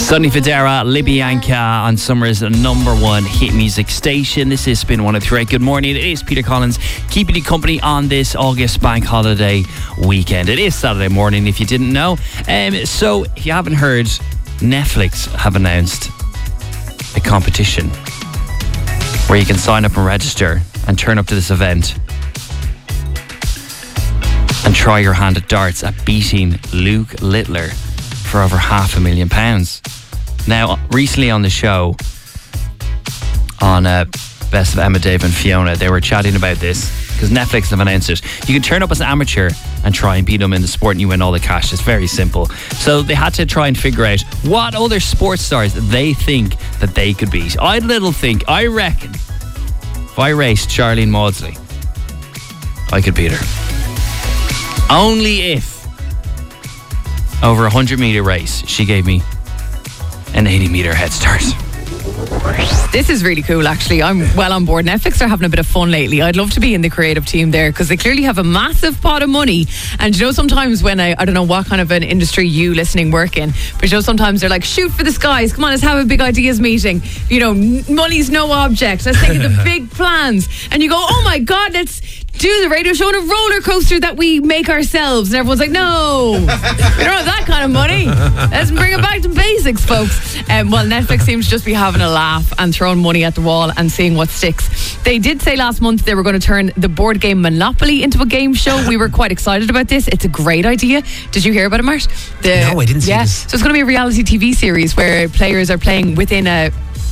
Sonny Fodera, Libyanka on Summer's number one hit music station. This is Spin 103. Good morning. It is Peter Collins keeping you company on this August bank holiday weekend. It is Saturday morning, if you didn't know. So, if you haven't heard, Netflix have announced a competition where you can sign up and register and turn up to this event and try your hand at darts at beating Luke Littler for over £500,000. Now, recently on the show, on Best of Emma, Dave and Fiona, they were chatting about this because Netflix have announced it. You can turn up as an amateur and try and beat them in the sport and you win all the cash. It's very simple. So they had to try and figure out what other sports stars they think that they could beat. I reckon, if I raced Charlene Maudsley, I could beat her. Only if over a 100-metre race, she gave me an 80-metre head start. This is really cool, actually. I'm well on board. Netflix are having a bit of fun lately. I'd love to be in the creative team there because they clearly have a massive pot of money. And you know, sometimes when I don't know what kind of an industry you listening work in, but you know, sometimes they're like, shoot for the skies. Come on, let's have a big ideas meeting. You know, money's no object. Let's think of the big plans. And you go, oh my God, let's do the radio show on a roller coaster that we make ourselves. And everyone's like, no, we don't have that kind of money. Let's bring it back to basics, folks. Well, Netflix seems to just be having a laugh and throwing money at the wall and seeing what sticks. They did say last month they were going to turn the board game Monopoly into a game show. We were quite excited about this. It's a great idea. Did you hear about it, Mart? No, I didn't see this. So it's going to be a reality TV series where players are playing within a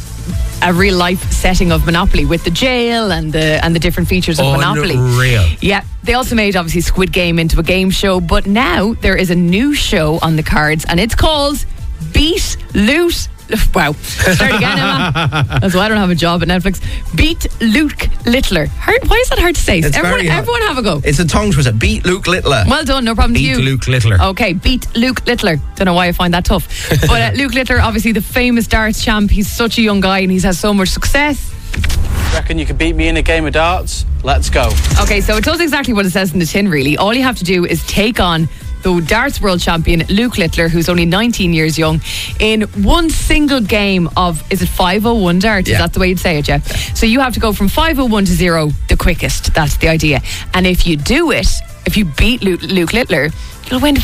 real life setting of Monopoly with the jail and the different features of Monopoly. Unreal. Yeah. They also made obviously Squid Game into a game show, but now there is a new show on the cards and it's called Beat Loot. Wow. Start again, Emma. That's why I don't have a job at Netflix. Beat Luke Littler. Why is that hard to say? Everyone have a go. It's a tongue twister. Beat Luke Littler. Well done, no problem to you. Beat Luke Littler. Okay, beat Luke Littler. Don't know why I find that tough. But Luke Littler, obviously the famous darts champ. He's such a young guy and he's had so much success. Reckon you could beat me in a game of darts? Let's go. Okay, so it does exactly what it says in the tin, really. All you have to do is take on the darts world champion Luke Littler, who's only 19 years young, in one single game of, is it 501 darts? Yeah. Is that the way you'd say it, yeah? So you have to go from 501 to 0, the quickest. That's the idea. And if you do it, if you beat Luke Littler, you'll win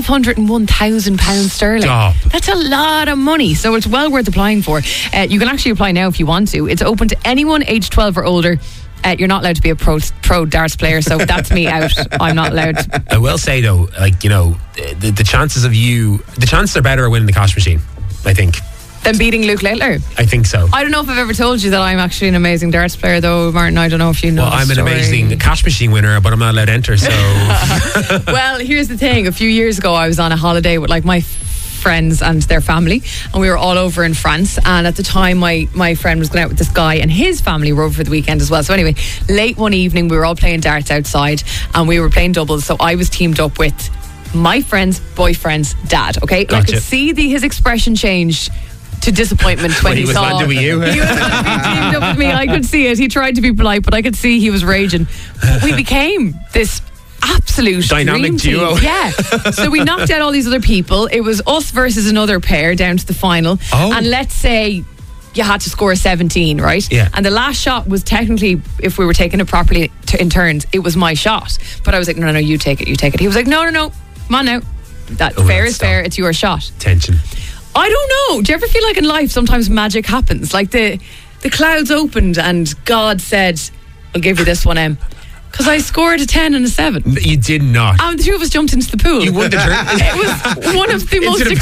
£501,000 sterling. Stop. That's a lot of money, so it's well worth applying for. You can actually apply now if you want to. It's open to anyone aged 12 or older. You're not allowed to be a pro darts player, so that's me out. I'm not allowed. I will say though, like, you know, the chances are better of winning the cash machine, I think. Than beating Luke Littler? I think so. I don't know if I've ever told you that I'm actually an amazing darts player, though, Martin. I don't know if you know. Well, I'm the an story. amazing cash machine winner, but I'm not allowed to enter, so. Well, here's the thing. A few years ago, I was on a holiday with like my friends and their family, and we were all over in France, and at the time my friend was going out with this guy and his family were over for the weekend as well. So anyway, late one evening we were all playing darts outside and we were playing doubles, so I was teamed up with my friend's boyfriend's dad. Okay, Gotcha. I could see his expression changed to disappointment when he was saw landing with you. he was going to be teamed up with me. I could see it. He tried to be polite, but I could see he was raging. But we became this absolute dynamic dream duo. team. Yeah. So we knocked out all these other people. It was us versus another pair down to the final. Oh. And let's say you had to score 17, right? Yeah. And the last shot was technically, if we were taking it properly in turns, it was my shot. But I was like, no, you take it. He was like, no, come on now. Fair is fair. It's your shot. Tension. I don't know. Do you ever feel like in life sometimes magic happens? Like the clouds opened and God said, I'll give you this one, Em. Because I scored a 10 and a 7. You did not. And the two of us jumped into the pool. You won the turn. It was one of the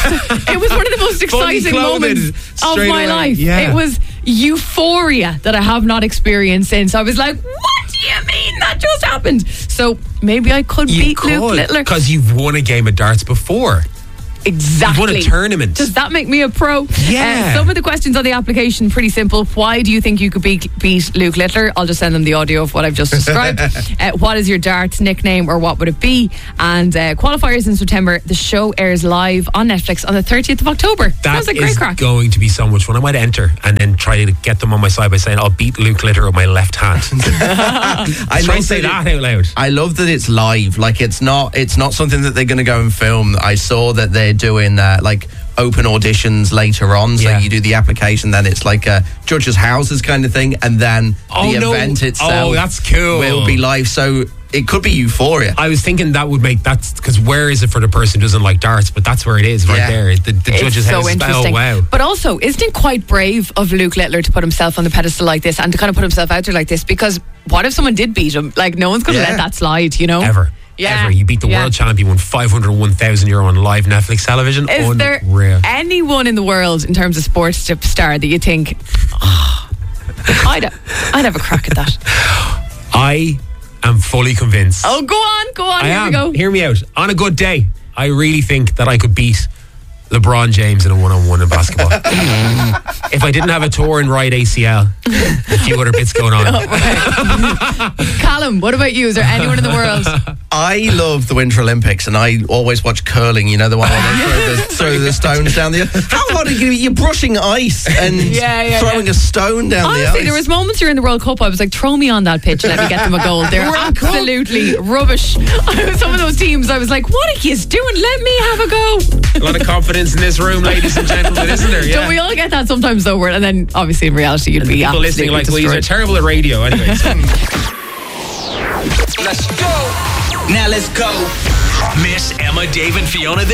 most exciting moments of my life. Yeah. It was euphoria that I have not experienced since. I was like, what do you mean that just happened? So maybe I could beat Luke Littler. Because you've won a game of darts before. Exactly. You've won a tournament. Does that make me a pro? Yeah. Some of the questions on the application, pretty simple. Why do you think you could beat Luke Littler? I'll just send them the audio of what I've just described. What is your darts nickname, or what would it be? And qualifiers in September. The show airs live on Netflix on the 30th of October. Sounds like great crack. Going to be so much fun. I might enter and then try to get them on my side by saying I'll beat Luke Littler with my left hand. I try to say that out loud. I love that it's live. Like it's not something that they're going to go and film. I saw that they're doing like open auditions later on. So Yeah. you do the application, then it's like a judges' houses kind of thing, and then the event itself that's cool. will be live. So it could be Euphoria. I was thinking that would make that's because where is it for the person who doesn't like darts? But that's where it is, right Yeah. there. The judges' It's so house. interesting. Oh wow! But also, isn't it quite brave of Luke Littler to put himself on the pedestal like this and to kind of put himself out there like this? Because what if someone did beat him? Like, no one's going to let that slide, you know? Ever. Yeah. Ever. You beat the world champion, won 501,000 euro on live Netflix television. Is there Unreal. anyone in the world in terms of sports star that you think, I'd have a crack at that? I am fully convinced. Oh, go on. I Here am. we go. Hear me out. On a good day, I really think that I could beat LeBron James in a one-on-one in basketball. If I didn't have a torn right ACL, a few other bits going on. Callum, what about you? Is there anyone in the world? I love the Winter Olympics, and I always watch curling. You know, the one where they throw the stones down the. How hard are you? You're brushing ice and throwing a stone down the ice. Honestly, there was moments during the World Cup I was like, throw me on that pitch and let me get them a goal. They're absolutely rubbish. Some of those teams, I was like, what are you doing? Let me have a go. A lot of confidence in this room, ladies and gentlemen, isn't there? Yeah. Don't we all get that sometimes, though? And then, obviously, in reality, you'd be People absolutely listening like, well, destroyed. you're terrible at radio anyways. Let's go. Now let's go. Miss Emma, Dave, and Fiona.